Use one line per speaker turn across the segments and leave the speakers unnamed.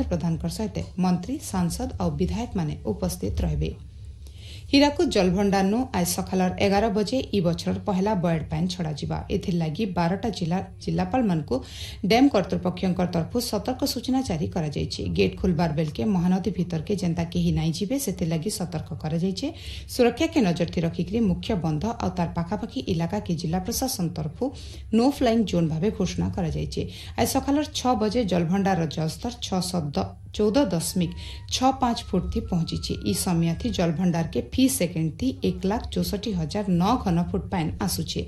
धर्मेन्द्र प्रधान सहित मंत्री सांसद और विधायक माने उपस्थित रहे। हीराकुद जलभंडार नु आज सकाल 11 बजे ई बछर पहला बर्ड पाइन छड़ा जिबा। एथिर लागि 12टा जिलापाल मानकु डैम कर्तृपक्षक तरफ सतर्क सूचना जारी करा जायछि। गेट खुलबार बेल के महानदी भीतर के जनता केही नाई जिबे सेति लागि सतर्क करा जायछि। सुरक्षा के नजर थी रखिकरी मुख्य बंध और तार पाखापाखी इलाका के जिला प्रशासन तरफ नो फ्लाइंग जोन भावे घोषणा करा जायछि। आज सकाल 6 बजे जलभंडार जलस्तर 14.65 फुट थी पहुंची। ई समय थी जलभंडार के फी सेकेंड थी 1,64,009 घन फुट पाइन आसुचे।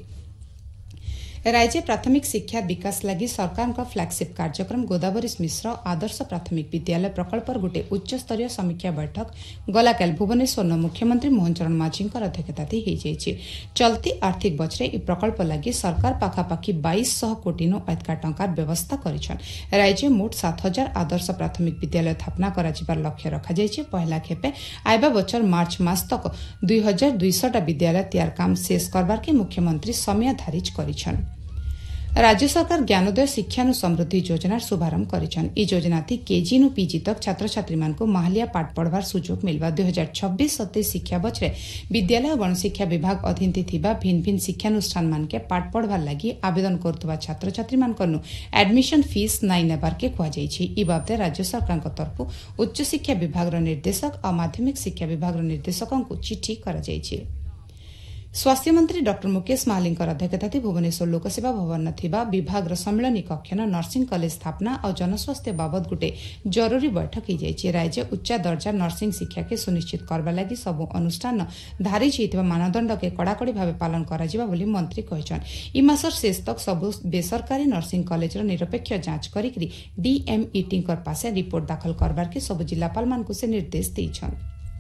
राज्य प्राथमिक शिक्षा विकास लगी सरकार का फ्लैगशिप कार्यक्रम गोदावरी मिश्र आदर्श प्राथमिक विद्यालय प्रकल्पर गोटे उच्च स्तरीय समीक्षा बैठक गलाकाल भुवनेश्वर मुख्यमंत्री मोहन चरण माझी अध्यक्षता चलती आर्थिक बछरे ई प्रकल्प लगी सरकार पाखापाखी 2200 कोटी अधिका टंकार व्यवस्था करिछन। राज्य मोट 7,000 आदर्श प्राथमिक विद्यालय स्थापना कराजिबार लक्ष्य रखा जायछि। पहला खेपे आइबा बछर मार्च मास तक 2200 विद्यालय तैयार काम शेष करबार के मुख्यमंत्री समय धारिज करिछन। राज्य सरकार ज्ञानोदय शिक्षा समृद्धि योजना शुभारंभ करिछन। ई योजना थी केजी नु पीजी तक छात्र छात्री मानको माहलिया पाठ पढ़वार सुजोग मिलवा। 2026-27 शिक्षा बछरे विद्यालय और गणशिक्षा विभाग अधीन थिबा भिन्न भिन्न शिक्षानुष्ठान मानके पाठ पढ़वार लागि आवेदन करतुवा छात्र छात्री मानकनु एडमिशन फीस नाई नेबार के कुआ जायछि। ई बाबते राज्य सरकार तरफ उच्च शिक्षा विभाग निर्देशक और माध्यमिक शिक्षा विभाग निर्देशकों चिठी करा जायछि। स्वास्थ्य मंत्री डॉक्टर मुकेश महालिंग अध्यक्षता भुवनेश्वर लोकसेवा भवन विभाग सम्मिलनी कक्ष नर्सिंग कॉलेज स्थापना और जनस्वास्थ्य बाबद गोटे जरूरी बैठक हो जाए। राज्य उच्च दर्जा नर्सिंग शिक्षा के सुनिश्चित करबा लगी सबु अनुष्ठान धारिज होइतिबा मानदंड के कड़ाकड़ी भाव पालन करा बोली मंत्री कहछन। ई मासर शेष तक सबु बेसरकारी नर्सिंग कॉलेज निरपेक्ष जांच करिकरी डीएमईटी पासे रिपोर्ट दाखल करबार के सबु जिलापाल मानकु से निर्देश देइछन।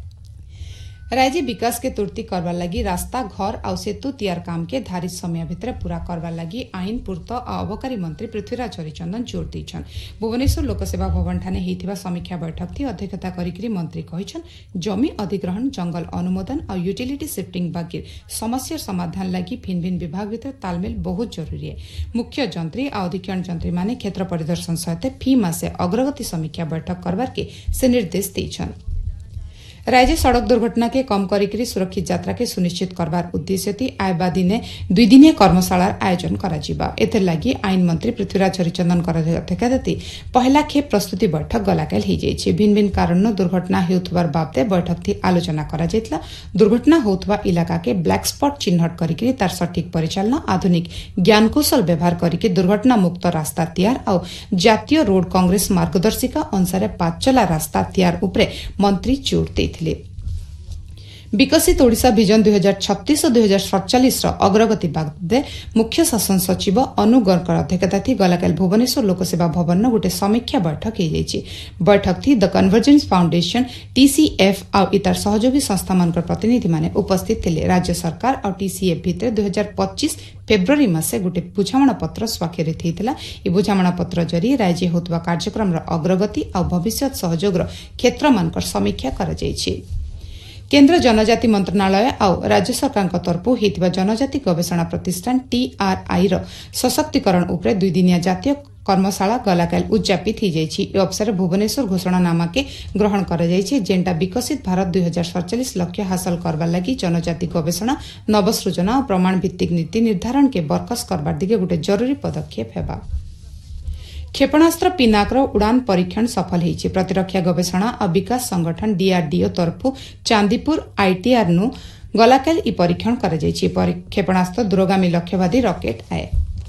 राज्य विकास के तुर्ती करवार लगी रास्ता घर और सेतु तैयार काम के धारित समय भितर पूरा करवार लगी आईन पूर्त और अबकारी मंत्री पृथ्वीराज हरिचंदन जोर देछन। भुवनेश्वर लोकसेवा भवन ठाने हेतिबा समीक्षा बैठक थी अध्यक्षता करिकरी मंत्री कहछन जमी अधिग्रहण जंगल अनुमोदन और यूटिलिटी शिफ्टिंग बाकी समस्या समाधान लगी भिन्न भिन्न विभाग भितर तालमेल बहुत जरूरी है। मुख्य जंत्री और अधीक्षण जंत्री माने क्षेत्र परिदर्शन सहित फी मासे अग्रगति समीक्षा बैठक करवार के से निर्देश देछन। राज्य सड़क दुर्घटना के कम करिकरी सुरक्षित यात्रा के सुनिश्चित करबार उद्देश्य थी आयबा दिने 2 दिनिया कर्मशालार आयोजन कराजिबा। एथर लागि आईन मंत्री पृथ्वीराज हरिचंदन अध्यक्षता पहला खेप प्रस्तुति बैठक गलाकाल हो जाइए। भिन्न भिन्न कारण दुर्घटना हेउथबार बाबते बैठक थी आलोचना करा जायतला। दुर्घटना होउथबा इलाका के ब्लैक स्पॉट चिन्हट करिकरी तार सठिक परिचालन आधुनिक ज्ञानकौशल व्यवहार करिके दुर्घटना मुक्त रास्ता तैयार और जातीय रोड कांग्रेस मार्गदर्शिका अनुसार पाचला रास्ता तैयार उपरे मंत्री जोर दे विकसित ओडिशा विजन 2036 और 2047 अग्रगति बाबदे मुख्य शासन सचिव अनु गरकर अध्यक्षता थी गलाकाल भुवनेश्वर लोकसेवा भवन गोटे समीक्षा बैठक हो जाइए। बैठक थी द कन्वर्जेंस फाउंडेशन टीसीएफ और इतार सहयोगी संस्था मान प्रतिनिधि माने उपस्थित थे। राज्य सरकार और टीसीएफ भितर 2025 फेब्रुआरी मासे गोटे बुझामणा पत्र स्वाक्षरित होता। बुझामणा पत्र जरिए राज्य होता कार्यक्रम अग्रगति और भविष्य सहयोग क्षेत्र मान समीक्षा करा जायछि। केन्द्र जनजाति मंत्रणालय और राज्य सरकार तरफ होता जनजाति गवेषणा प्रतिष्ठान TRI सशक्तिकरण उपरे 2 दिनिया जातीय कर्मशाला गलाकाल उद्यापित हो जाइए। अवसर भुवनेश्वर घोषणानामा के ग्रहण करा जाइए जेनटा विकसित भारत 2047 लक्ष्य हासिल करबार लगी जनजाति गवेषणा नवसृजना और प्रमाण भित्तिक नीति निर्धारण के बरकस करबार दिगे गोटे जरूरी पदक्षेप हेबा। क्षेपणास्त्र पिनाकर उड़ान परीक्षण सफल होइछि। प्रतिरक्षा गवेषणा और विकास संगठन DRDO तरफ चांदीपुर ITR नु गलाकाल ई परीक्षण करा जाइछि। क्षेपणास्त्र दूरगामी लक्ष्यवादी रॉकेट आए।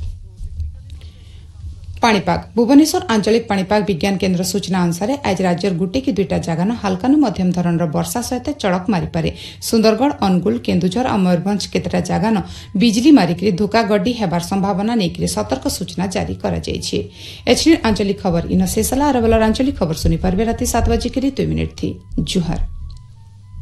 पाणीपाग भुवनेश्वर आंचलिक पाणीपाग विज्ञान केन्द्र सूचना अनुसार आज राज्यर गुटे कि 2टा जगह हल्का मध्यम धरण वर्षा सहित चड़क मारी पारे। सुंदरगढ़ अनुगुल केन्दुझर और मयूरभंज केतटा जगह बिजली मारिक धोकागड्डी हेबार संभावना नहीं सतर्क सूचना जारी करा जाइछि। एचडी आंचलिक खबर इन शेष अरबलार आंचलिक खबर सुनी पारे राति 7 बजे 2 मिनिट थी। जुहार।